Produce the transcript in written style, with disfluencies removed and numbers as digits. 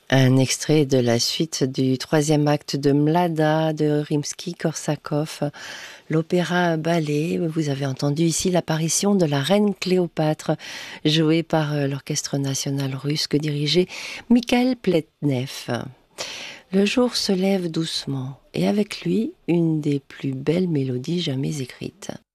Un extrait de la suite du troisième acte de Mlada de Rimsky-Korsakov, l'opéra-ballet. Vous avez entendu ici l'apparition de la reine Cléopâtre, jouée par l'Orchestre national russe que dirigeait Mikhail Pletnev. Le jour se lève doucement et avec lui une des plus belles mélodies jamais écrites.